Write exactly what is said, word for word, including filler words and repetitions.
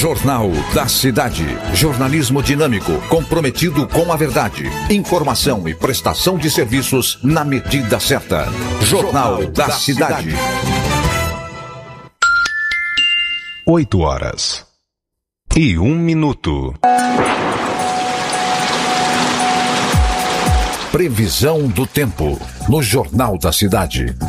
Jornal da Cidade. Jornalismo dinâmico, comprometido com a verdade. Informação e prestação de serviços na medida certa. Jornal da Cidade. Oito horas e um minuto. Previsão do tempo no Jornal da Cidade.